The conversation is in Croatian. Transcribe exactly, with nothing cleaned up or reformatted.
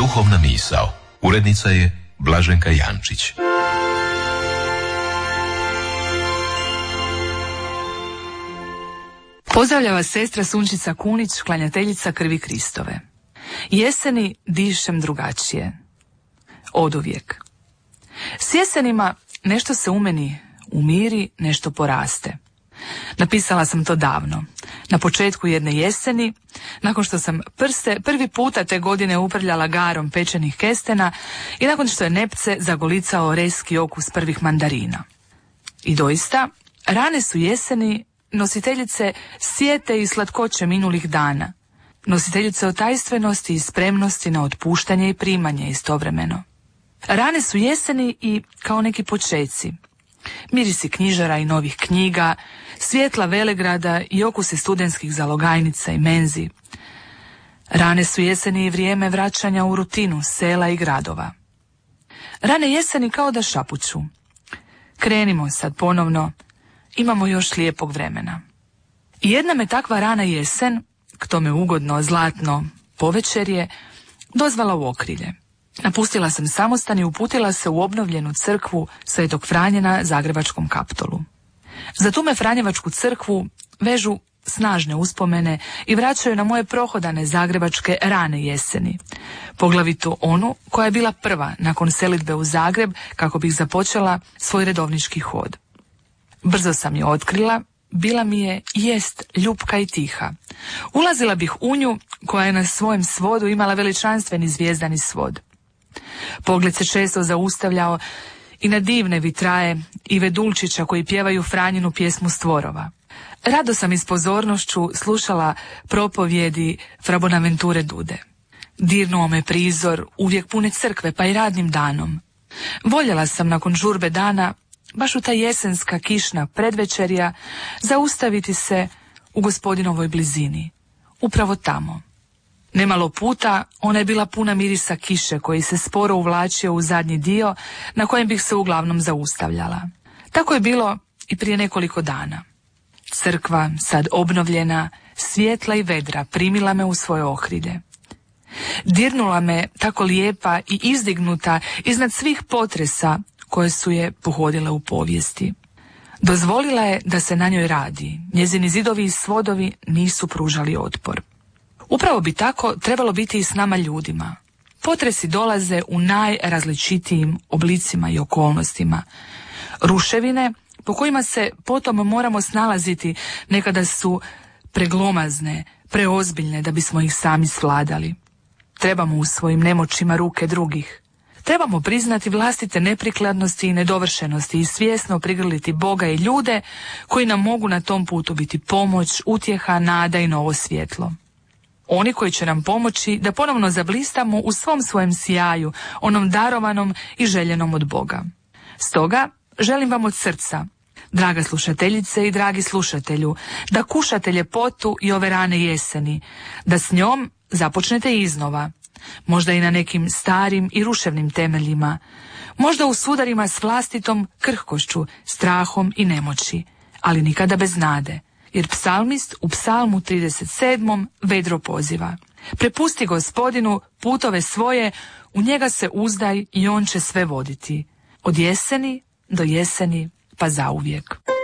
Duhovna misao. Urednica je Blaženka Jančić. Pozdravlja vas sestra Sunčica Kunić, klanjateljica krvi Kristove. Jeseni dišem drugačije. Oduvijek. S jesenima nešto se u meni umiri, nešto poraste. Napisala sam to davno, na početku jedne jeseni, nakon što sam prste prvi puta te godine uprljala garom pečenih kestena i nakon što je nepce zagolicao reski okus prvih mandarina. I doista, rane su jeseni nositeljice sjete i slatkoće minulih dana, nositeljice otajstvenosti i spremnosti na otpuštanje i primanje istovremeno. Rane su jeseni i kao neki počeci, mirisi knjižara i novih knjiga, svjetla velegrada i okusi studentskih zalogajnica i menzi. Rane su jeseni i vrijeme vraćanja u rutinu sela i gradova. Rane jeseni kao da šapuću. Krenimo sad ponovno, imamo još lijepog vremena. I jedna me takva rana jesen, k tome ugodno, zlatno povečerje, dozvala u okrilje. Napustila sam samostan i uputila se u obnovljenu crkvu Svetog Franje na Zagrebačkom Kaptolu. Za tu me Franjevačku crkvu vežu snažne uspomene i vraćaju na moje prohodane zagrebačke rane jeseni, poglavito onu koja je bila prva nakon selidbe u Zagreb kako bih započela svoj redovnički hod. Brzo sam je otkrila, bila mi je jest ljupka i tiha. Ulazila bih u nju koja je na svojem svodu imala veličanstveni zvijezdani svod. Pogled se često zaustavljao i na divne vitraje Ive Dulčića koji pjevaju Franjinu pjesmu Stvorova. Rado sam i s pozornošću slušala propovjedi fra Bonaventure Dude. Dirnuo me prizor uvijek pune crkve pa i radnim danom. Voljela sam nakon žurbe dana, baš u ta jesenska kišna predvečerja, zaustaviti se u Gospodinovoj blizini, upravo tamo. Nemalo puta ona je bila puna mirisa kiše koji se sporo uvlačio u zadnji dio na kojem bih se uglavnom zaustavljala. Tako je bilo i prije nekoliko dana. Crkva, sad obnovljena, svjetla i vedra, primila me u svoje okrilje. Dirnula me tako lijepa i izdignuta iznad svih potresa koje su je pohodile u povijesti. Dozvolila je da se na njoj radi, njezini zidovi i svodovi nisu pružali otpor. Upravo bi tako trebalo biti i s nama ljudima. Potresi dolaze u najrazličitijim oblicima i okolnostima. Ruševine po kojima se potom moramo snalaziti nekada su preglomazne, preozbiljne da bismo ih sami svladali. Trebamo u svojim nemoćima ruke drugih. Trebamo priznati vlastite neprikladnosti i nedovršenosti i svjesno prigrliti Boga i ljude koji nam mogu na tom putu biti pomoć, utjeha, nada i novo svjetlo. Oni koji će nam pomoći da ponovno zablistamo u svom svojem sjaju, onom darovanom i željenom od Boga. Stoga želim vam od srca, draga slušateljice i dragi slušatelju, da kušate ljepotu i ove rane jeseni, da s njom započnete iznova, možda i na nekim starim i ruševnim temeljima, možda u sudarima s vlastitom krhkošću, strahom i nemoći, ali nikada bez nade. Jer psalmist u psalmu trideset sedmom vedro poziva: prepusti Gospodinu putove svoje, u njega se uzdaj i on će sve voditi. Od jeseni do jeseni pa zauvijek.